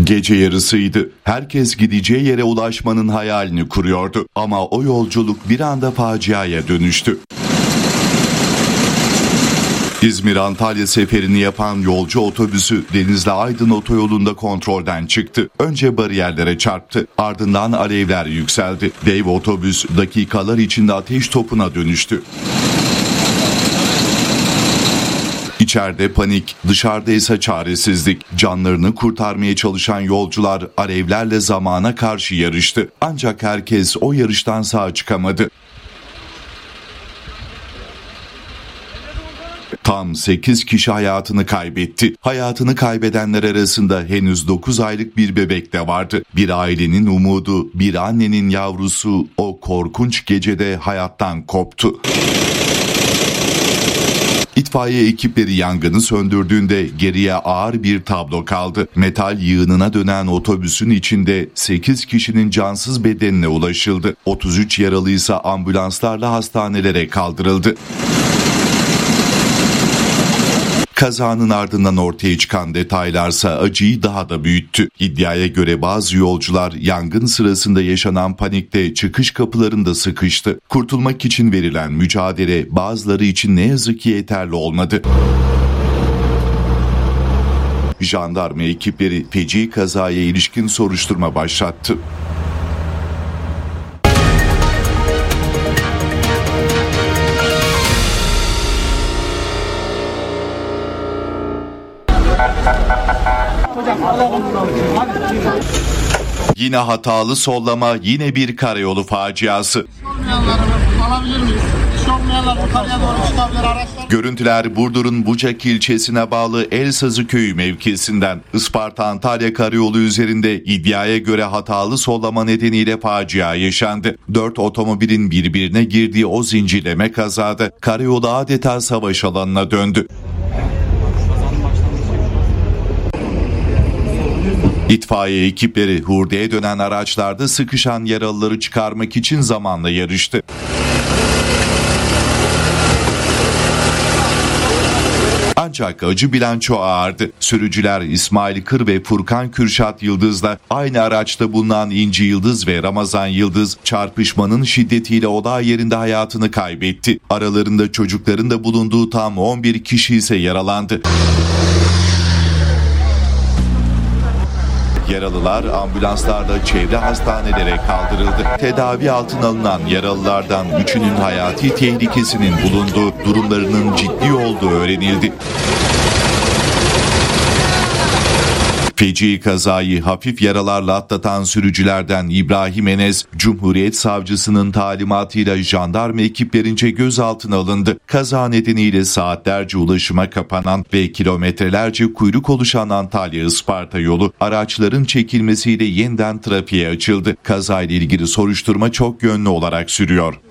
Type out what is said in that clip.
Gece yarısıydı. Herkes gideceği yere ulaşmanın hayalini kuruyordu. Ama o yolculuk bir anda faciaya dönüştü. İzmir-Antalya seferini yapan yolcu otobüsü Denizli-Aydın otoyolunda kontrolden çıktı. Önce bariyerlere çarptı. Ardından alevler yükseldi. Dev otobüs dakikalar içinde ateş topuna dönüştü. İçeride panik, dışarıda ise çaresizlik. Canlarını kurtarmaya çalışan yolcular alevlerle zamana karşı yarıştı. Ancak herkes o yarıştan sağ çıkamadı. Tam 8 kişi hayatını kaybetti. Hayatını kaybedenler arasında henüz 9 aylık bir bebek de vardı. Bir ailenin umudu, bir annenin yavrusu o korkunç gecede hayattan koptu. İtfaiye ekipleri yangını söndürdüğünde geriye ağır bir tablo kaldı. Metal yığınına dönen otobüsün içinde 8 kişinin cansız bedenine ulaşıldı. 33 yaralı ise ambulanslarla hastanelere kaldırıldı. Kazanın ardından ortaya çıkan detaylarsa acıyı daha da büyüttü. İddiaya göre bazı yolcular yangın sırasında yaşanan panikte çıkış kapılarında sıkıştı. Kurtulmak için verilen mücadele bazıları için ne yazık ki yeterli olmadı. Jandarma ekipleri feci kazaya ilişkin soruşturma başlattı. Yine hatalı sollama, yine bir karayolu faciası. Görüntüler Burdur'un Bucak ilçesine bağlı Elsazı köyü mevkisinden. Isparta-Antalya karayolu üzerinde iddiaya göre hatalı sollama nedeniyle facia yaşandı. 4 otomobilin birbirine girdiği o zincirleme kazada karayolu adeta savaş alanına döndü. İtfaiye ekipleri hurdaya dönen araçlarda sıkışan yaralıları çıkarmak için zamanla yarıştı. Ancak acı bilanço ağırdı. Sürücüler İsmail Kır ve Furkan Kürşat Yıldız'la aynı araçta bulunan İnci Yıldız ve Ramazan Yıldız çarpışmanın şiddetiyle olay yerinde hayatını kaybetti. Aralarında çocukların da bulunduğu tam 11 kişi ise yaralandı. Yaralılar ambulanslarla çevre hastanelere kaldırıldı. Tedavi altına alınan yaralılardan 3'ünün hayati tehlikesinin bulunduğu, durumlarının ciddi olduğu öğrenildi. Feci kazayı hafif yaralarla atlatan sürücülerden İbrahim Enes, Cumhuriyet Savcısının talimatıyla jandarma ekiplerince gözaltına alındı. Kaza nedeniyle saatlerce ulaşıma kapanan ve kilometrelerce kuyruk oluşan Antalya-Isparta yolu araçların çekilmesiyle yeniden trafiğe açıldı. Kazayla ilgili soruşturma çok yönlü olarak sürüyor.